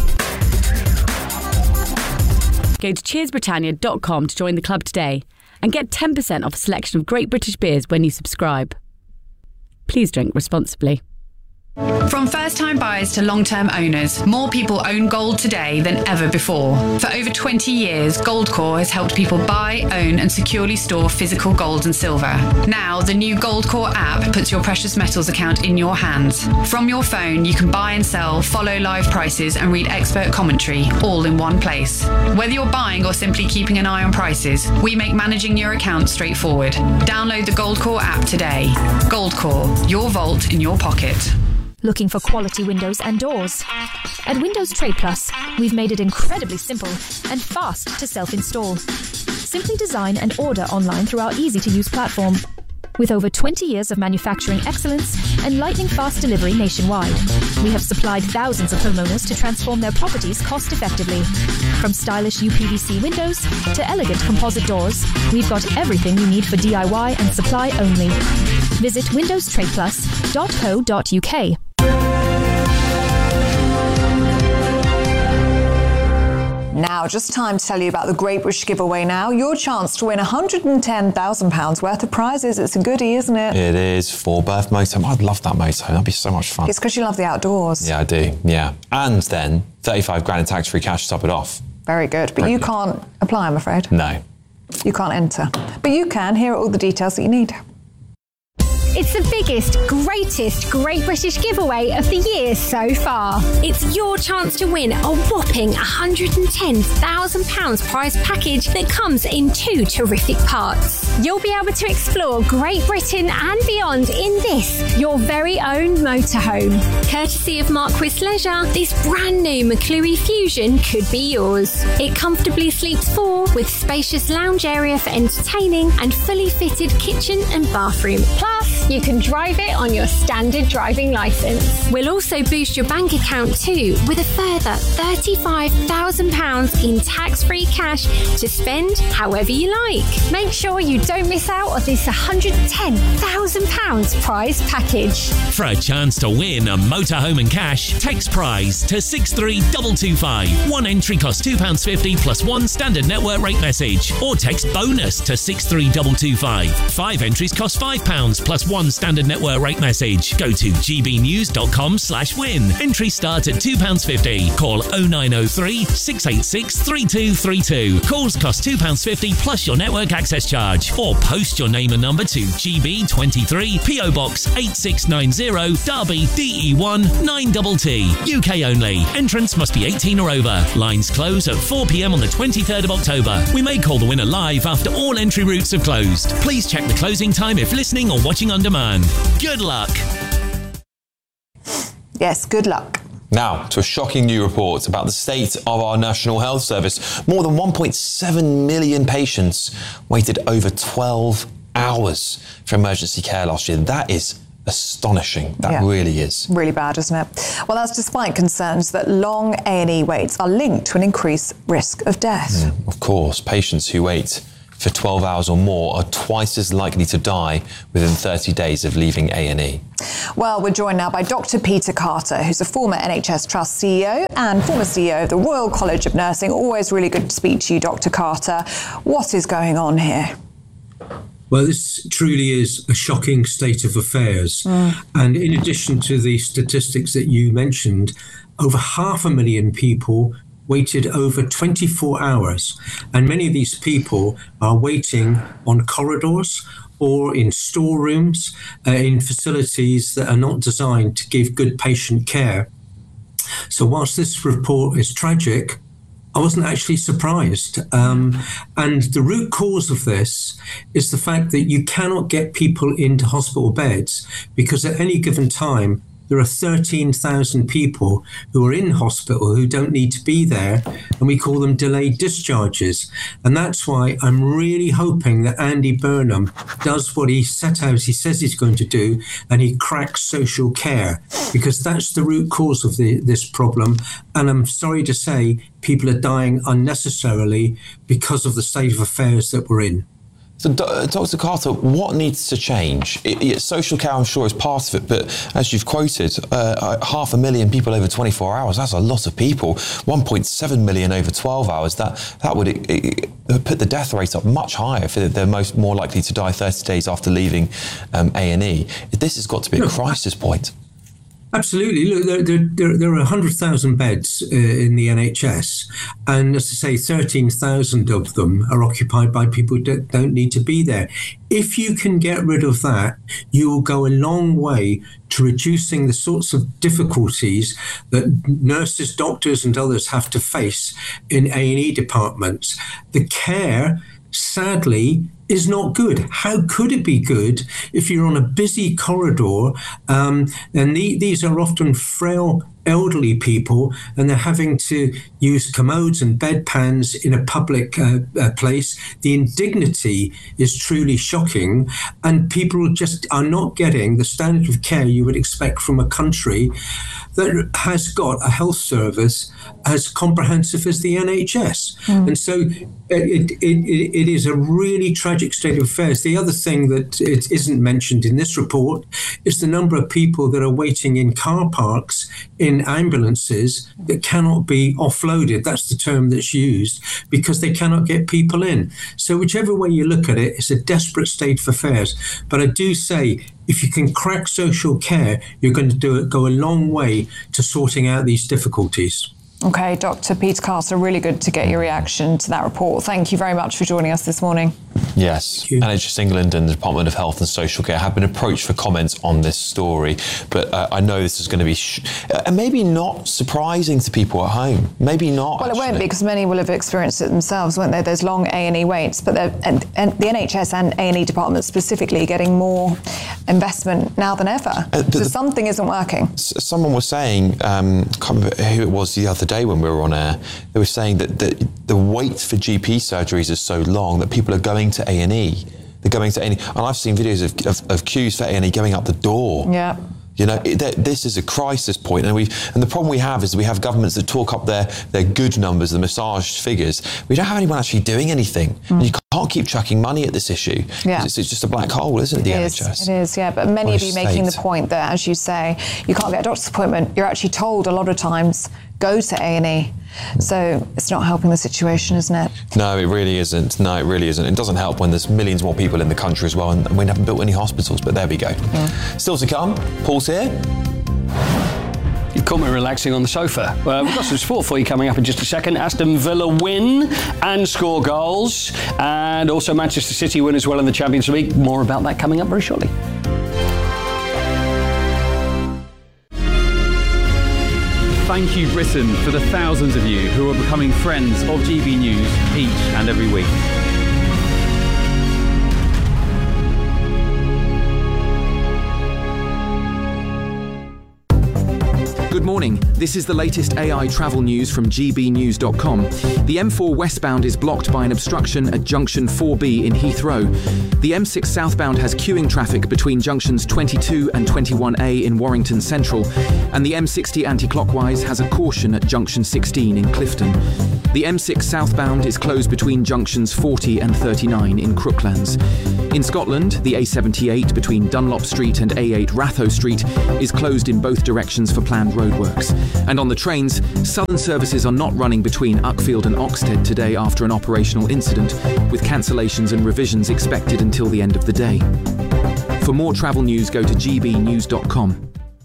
Go to cheersbritannia.com to join the club today and get 10% off a selection of great British beers when you subscribe. Please drink responsibly. From first-time buyers to long-term owners, more people own gold today than ever before. For over 20 years, Goldcore has helped people buy, own and securely store physical gold and silver. Now, the new Goldcore app puts your precious metals account in your hands. From your phone, you can buy and sell, follow live prices and read expert commentary, all in one place. Whether you're buying or simply keeping an eye on prices, we make managing your account straightforward. Download the Goldcore app today. Goldcore, your vault in your pocket. Looking for quality windows and doors? At Windows Trade Plus, we've made it incredibly simple and fast to self-install. Simply design and order online through our easy-to-use platform. With over 20 years of manufacturing excellence and lightning-fast delivery nationwide, we have supplied thousands of homeowners to transform their properties cost-effectively. From stylish UPVC windows to elegant composite doors, we've got everything you need for DIY and supply only. Visit windowstradeplus.co.uk. Now, just time to tell you about the Great British Giveaway now. Your chance to win £110,000 worth of prizes. It's a goodie, isn't it? It is. For Birth motorhome. I'd love that motorhome. That'd be so much fun. It's because you love the outdoors. Yeah, I do. Yeah. And then 35 grand in tax-free cash to top it off. Very good. But you can't apply, I'm afraid. No. You can't enter. But you can. Here are all the details that you need. It's the biggest, greatest Great British giveaway of the year so far. It's your chance to win a whopping £110,000 prize package that comes in 2 terrific parts. You'll be able to explore Great Britain and beyond in this, your very own motorhome. Courtesy of Marquis Leisure, this brand new McClure Fusion could be yours. It comfortably sleeps 4 with spacious lounge area for entertaining and fully fitted kitchen and bathroom. Plus, you can drive it on your standard driving licence. We'll also boost your bank account too with a further £35,000 in tax-free cash to spend however you like. Make sure you don't miss out on this £110,000 prize package. For a chance to win a motorhome and cash, text prize to 63225. One entry costs £2.50 plus one standard network rate message. Or text bonus to 63225. 5 entries cost £5 plus one standard network rate message. Go to gbnews.com/win. Entries start at £2.50. Call 0903 686 3232. Calls cost £2.50 plus your network access charge. Or post your name and number to GB23 PO Box 8690 Derby DE1 9TT. UK only. Entrance must be 18 or over. Lines close at 4 p.m. on the 23rd of October. We may call the winner live after all entry routes have closed. Please check the closing time if listening or watching on demand. Good luck. Yes, good luck. Now, to a shocking new report about the state of our National Health Service. More than 1.7 million patients waited over 12 hours for emergency care last year. That is astonishing. That really is. Really bad, isn't it? Well, that's despite concerns that long A&E waits are linked to an increased risk of death. Of course, patients who wait for 12 hours or more are twice as likely to die within 30 days of leaving A&E. Well, we're joined now by Dr. Peter Carter, who's a former NHS Trust CEO and former CEO of the Royal College of Nursing. Always really good to speak to you, Dr. Carter. What is going on here? Well, this truly is a shocking state of affairs. And in addition to the statistics that you mentioned, over 500,000 people waited over 24 hours. And many of these people are waiting on corridors or in storerooms, in facilities that are not designed to give good patient care. So whilst this report is tragic, I wasn't actually surprised. And the root cause of this is the fact that you cannot get people into hospital beds because at any given time, there are 13,000 people who are in hospital who don't need to be there, and we call them delayed discharges. And that's why I'm really hoping that Andy Burnham does what he set out, he says he's going to do, and he cracks social care, because that's the root cause of this problem. And I'm sorry to say, people are dying unnecessarily because of the state of affairs that we're in. So, Dr. Carter, what needs to change? Social care, I'm sure, is part of it, but as you've quoted, 500,000 people over 24 hours, that's a lot of people. 1.7 million over 12 hours, that would put the death rate up much higher if they're more likely to die 30 days after leaving A&E. This has got to be a crisis point. Absolutely. Look, there are 100,000 beds in the NHS, and as I say, 13,000 of them are occupied by people that don't need to be there. If you can get rid of that, you will go a long way to reducing the sorts of difficulties that nurses, doctors, and others have to face in A&E departments. The care, sadly, is not good. How could it be good if you're on a busy corridor? And these are often frail elderly people, and they're having to use commodes and bedpans in a public place. The indignity is truly shocking, and people just are not getting the standard of care you would expect from a country that has got a health service as comprehensive as the NHS. And so it is a really tragic state of affairs. The other thing that it isn't mentioned in this report is the number of people that are waiting in car parks in ambulances that cannot be offloaded. That's the term that's used, because they cannot get people in. So whichever way you look at it, it's a desperate state of affairs. But I do say, if you can crack social care, you're going to go a long way to sorting out these difficulties. OK, Dr. Peter Carter, really good to get your reaction to that report. Thank you very much for joining us this morning. Yes, NHS England and the Department of Health and Social Care have been approached for comments on this story, but I know this is going to be maybe not surprising to people at home. Maybe not. Well, it won't be, because many will have experienced it themselves, won't they? There's long A&E waits, but and the NHS and A&E departments specifically getting more investment now than ever. So something isn't working. Someone was saying, I can't remember who it was the other day when we were on air, they were saying that the wait for GP surgeries is so long that people are going to A&E. They're going to A&E. And I've seen videos of queues for A&E going out the door. Yeah. You know, this is a crisis point, and the problem we have is we have governments that talk up their good numbers, the massaged figures. We don't have anyone actually doing anything. And you can't keep chucking money at this issue. Yeah. It's just a black hole, isn't it, the NHS? It is, yeah. But many of you making the point that, as you say, you can't get a doctor's appointment. You're actually told a lot of times, go to A&E. So it's not helping the situation, isn't it? No, it really isn't. No, it really isn't. It doesn't help when there's millions more people in the country as well, and we haven't built any hospitals, but there we go. Yeah. Still to come, Paul's here. You caught me relaxing on the sofa. We've got some sport for you coming up in just a second. Aston Villa win and score goals, and also Manchester City win as well in the Champions League. More about that coming up very shortly. Thank you, Britain, for the thousands of you who are becoming friends of GB News each and every week. Good morning. This is the latest AI travel news from gbnews.com. The M4 westbound is blocked by an obstruction at junction 4B in Heathrow. The M6 southbound has queuing traffic between junctions 22 and 21A in Warrington Central, and the M60 anti-clockwise has a caution at junction 16 in Clifton. The M6 southbound is closed between junctions 40 and 39 in Crooklands. In Scotland, the A78 between Dunlop Street and A8 Ratho Street is closed in both directions for planned roadworks. And on the trains, Southern services are not running between Uckfield and Oxted today after an operational incident, with cancellations and revisions expected until the end of the day. For more travel news, go to gbnews.com.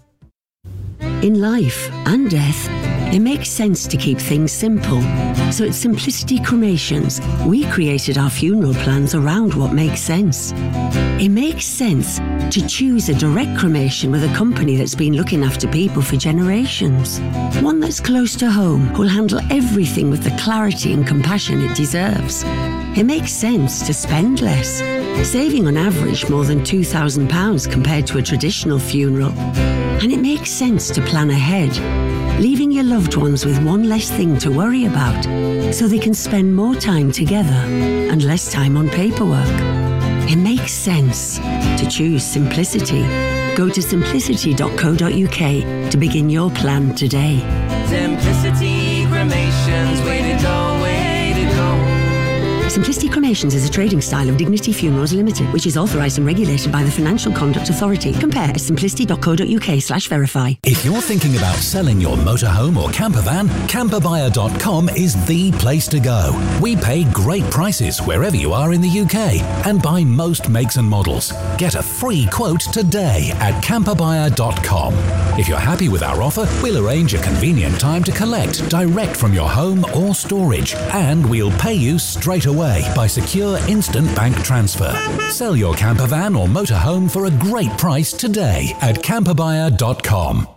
In life and death, it makes sense to keep things simple. So at Simplicity Cremations, we created our funeral plans around what makes sense. It makes sense to choose a direct cremation with a company that's been looking after people for generations. One that's close to home, who'll handle everything with the clarity and compassion it deserves. It makes sense to spend less, saving on average more than £2,000 compared to a traditional funeral. And it makes sense to plan ahead, leaving your loved ones with one less thing to worry about, so they can spend more time together and less time on paperwork. It makes sense to choose simplicity. Go to simplicity.co.uk to begin your plan today. Simplicity Cremations, way to go, way to go. Simplicity Cremations is a trading style of Dignity Funerals Limited, which is authorised and regulated by the Financial Conduct Authority. Compare at simplicity.co.uk/verify. If you're thinking about selling your motorhome or camper van, camperbuyer.com is the place to go. We pay great prices wherever you are in the UK and buy most makes and models. Get a free quote today at camperbuyer.com. If you're happy with our offer, we'll arrange a convenient time to collect direct from your home or storage, and we'll pay you straight away by secure instant bank transfer. Sell your camper van or motorhome for a great price today at camperbuyer.com.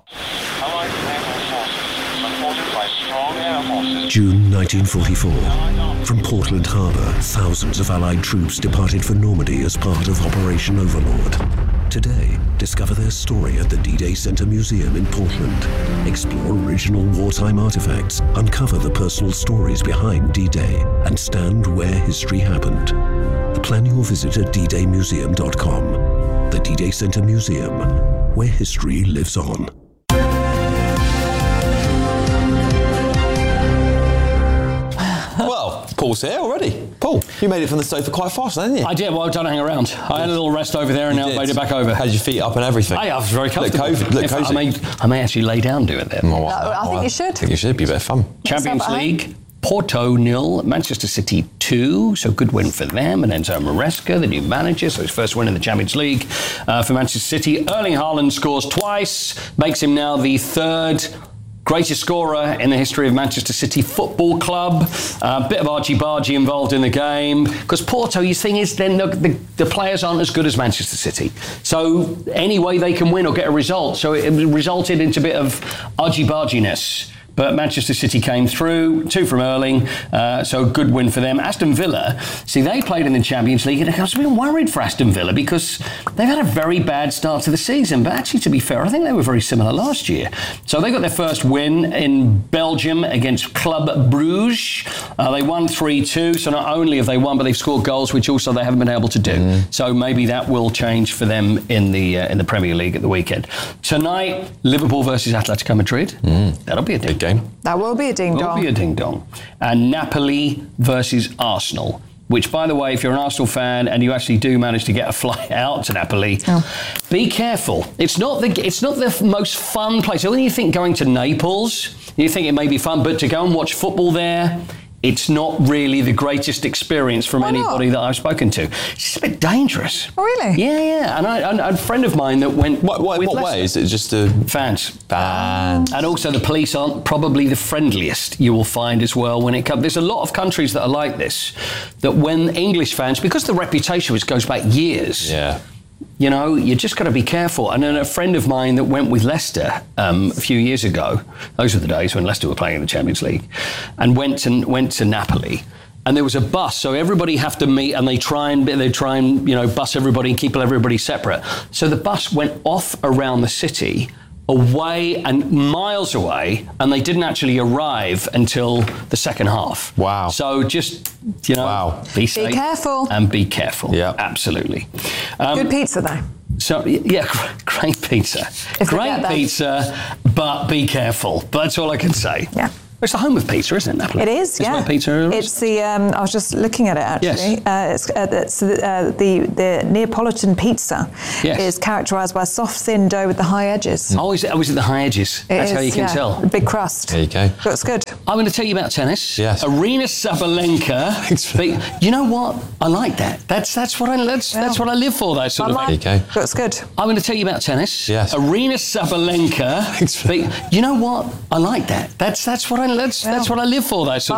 June 1944. From Portland Harbour, thousands of Allied troops departed for Normandy as part of Operation Overlord. Today, discover their story at the D-Day Center Museum in Portland. Explore original wartime artifacts, uncover the personal stories behind D-Day, and stand where history happened. Plan your visit at ddaymuseum.com. The D-Day Center Museum, where history lives on. Well, Paul's here already. Paul, you made it from the sofa quite fast, didn't you? I did. Well, I don't hang around. I had a little rest over there and now made it back over. Had your feet up and everything. I was very comfortable. Look cozy. I may actually lay down do it there. I think you should. I think you should. Be a bit of fun. Champions League. Porto 0, Manchester City 2, so good win for them. And Enzo Maresca, the new manager, so his first win in the Champions League for Manchester City. Erling Haaland scores twice, makes him now the third greatest scorer in the history of Manchester City Football Club. A bit of argy-bargy involved in the game. Because Porto, you think is then the players aren't as good as Manchester City. So any way they can win or get a result. So it resulted into a bit of argy-barginess. But Manchester City came through, 2 from Erling, so a good win for them. Aston Villa, see, they played in the Champions League, and I've been worried for Aston Villa because they've had a very bad start to the season. But actually, to be fair, I think they were very similar last year. So they got their first win in Belgium against Club Brugge. They won 3-2, so not only have they won, but they've scored goals, which also they haven't been able to do. So maybe that will change for them in the Premier League at the weekend. Tonight, Liverpool versus Atletico Madrid. That'll be a big game. That will be a ding-dong. That'll be a ding-dong. And Napoli versus Arsenal. Which, by the way, if you're an Arsenal fan and you actually do manage to get a flight out to Napoli, be careful. It's not the most fun place. So when you think going to Naples, you think it may be fun, but to go and watch football there, it's not really the greatest experience from anybody that I've spoken to. It's just a bit dangerous. Oh, really? Yeah. And a friend of mine that went. What way? Is it just fans? And also the police aren't probably the friendliest you will find as well when it comes. There's a lot of countries that are like this, that when English fans, because the reputation which goes back years. Yeah. You know, you just got to be careful. And then a friend of mine that went with Leicester a few years ago, those were the days when Leicester were playing in the Champions League, and went to Napoli. And there was a bus, so everybody have to meet, and they try and bus everybody and keep everybody separate. So the bus went off around the city, away and miles away, and they didn't actually arrive until the second half. Wow. So just, be safe. Be careful. And be careful. Yeah. Absolutely. Good pizza, though. So, great pizza. Great pizza, but be careful. But that's all I can say. Yeah. It's the home of pizza, isn't it, Napoli? It is, yeah. Where pizza is? It's the, I was just looking at it, actually. Yes. It's the Neapolitan pizza is characterised by soft, thin dough with the high edges. Oh, is it the high edges? That's how you can tell. Big crust. There you go. Looks good. I'm going to tell you about tennis. Yes. Arina Sabalenka. You know what? I like that. That's what I live for, that sort of thing. There you go. Looks good. I'm going to tell you about tennis. Yes. Arina Sabalenka. You know what? I like that. That's what I live for, that sort of